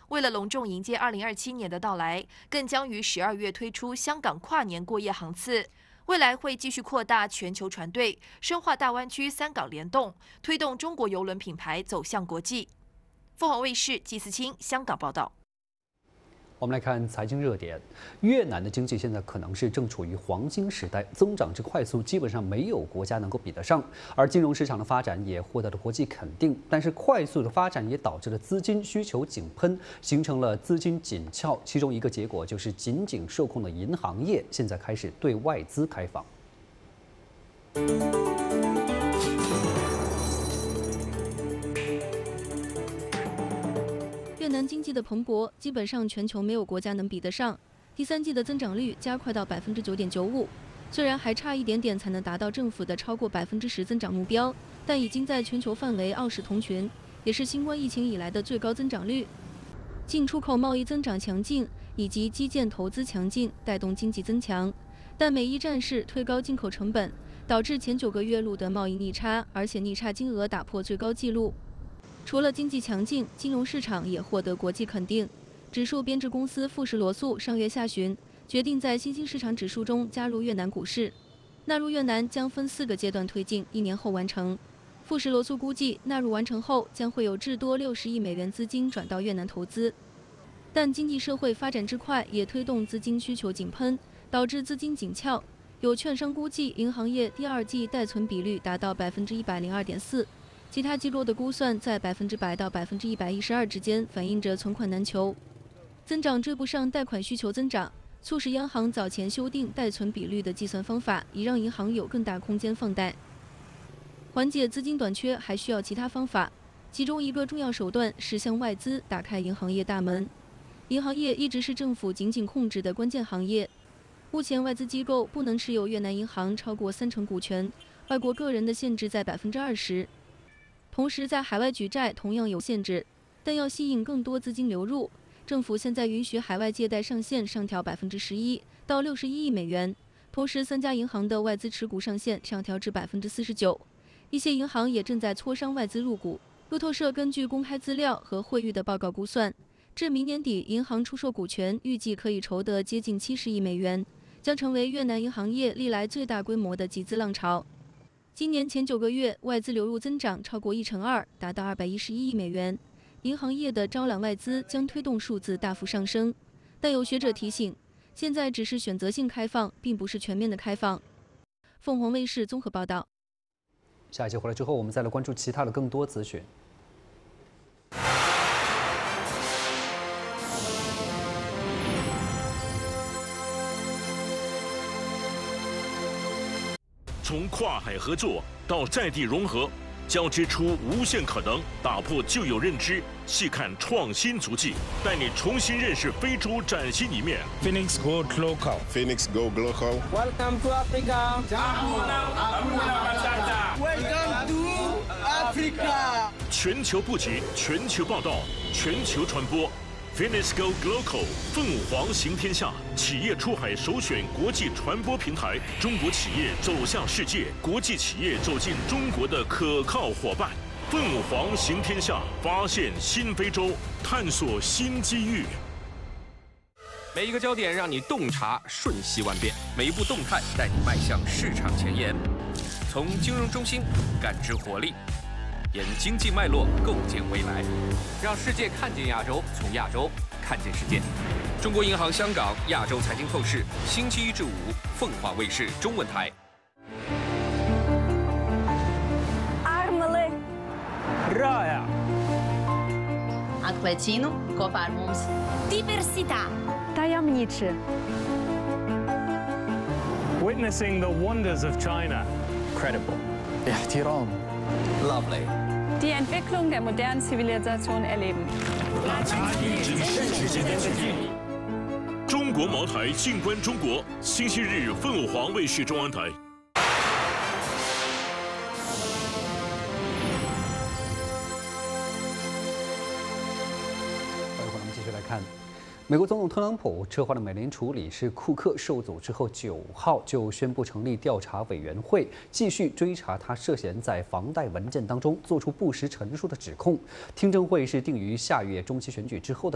为了隆重迎接2027年的到来，更将于12月推出香港跨年过夜航次。未来会继续扩大全球船队，深化大湾区3港联动，推动中国邮轮品牌走向国际。凤凰卫视季思清香港报道。 我们来看财经热点，越南的经济现在可能是正处于黄金时代，增长之快速，基本上没有国家能够比得上。而金融市场的发展也获得了国际肯定，但是快速的发展也导致了资金需求井喷，形成了资金紧俏。其中一个结果就是紧紧受控的银行业现在开始对外资开放。 越南经济的蓬勃，基本上全球没有国家能比得上。第三季的增长率加快到9.95%，虽然还差一点点才能达到政府的超过10%增长目标，但已经在全球范围傲视同群，也是新冠疫情以来的最高增长率。进出口贸易增长强劲，以及基建投资强劲，带动经济增强。但美伊战事推高进口成本，导致前9个月录得贸易逆差，而且逆差金额打破最高纪录。除了经济强劲，金融市场也获得国际肯定。指数编制公司富时罗素上月下旬决定在新兴市场指数中加入越南股市，纳入越南将分4个阶段推进，1年后完成。富时罗素估计，纳入完成后将会有至多60亿美元资金转到越南投资。但经济社会发展之快，也推动资金需求井喷，导致资金紧俏。有券商估计，银行业第2季贷存比率达到102.4%。其他机构的估算在100%到112%之间，反映着存款难求，增长追不上贷款需求增长，促使央行早前修订贷存比率的计算方法，以让银行有更大空间放贷。缓解资金短缺还需要其他方法，其中一个重要手段是向外资打开银行业大门。银行业一直是政府紧紧控制的关键行业，目前外资机构不能持有越南银行超过30%股权，外国个人的限制在20%。同时，在海外举债同样有限制，但要吸引更多资金流入，政府现在允许海外借贷上限上调11%到61亿美元，同时3家银行的外资持股上限上调至49%。一些银行也正在磋商外资入股。路透社根据公开资料和惠誉的报告估算，至明年底，银行出售股权预计可以筹得接近70亿美元，将成为越南银行业历来最大规模的集资浪潮。今年前9个月，外资流入增长超过1/2，达到211亿美元。银行业的招揽外资将推动数字大幅上升，但有学者提醒，现在只是选择性开放，并不是全面的开放。凤凰卫视综合报道。 下一节回来之后，我们再来关注其他的更多资讯。 从跨海合作到在地融合，交织出无限可能，打破旧有认知，细看创新足迹，带你重新认識非洲崭新一面。 Phoenix Go Global. Phoenix Go Global. Welcome to Africa. Welcome to Africa. 全球布局，全球报道，全球传播。Phoenix Go Global 凤凰行天下，企业出海首选国际传播平台，中国企业走向世界，国际企业走进中国的可靠伙伴。凤凰行天下，发现新非洲，探索新机遇。 每一个焦点让你洞察瞬息万变，每一步动态带你迈向市场前沿。从金融中心感知活力，沿经济脉络构建未来，让世界看见亚洲，从亚洲看见世界。中国银行香港亚洲财经透视，星期1至5，凤凰卫视中文台。 Armele. Raya. Atquecino, Cofarmums. Diversità. Tajemniczy. Witnessing the wonders of China. Credible. احترام. Lovely. Die Entwicklung der modernen Zivilisation erleben. 中国茅台静观中国，星期日凤凰卫视中央台。 美国总统特朗普策划的美联储理事库克受阻之后，9号就宣布成立调查委员会，继续追查他涉嫌在房贷文件当中做出不实陈述的指控。听证会是定于下月中期选举之后的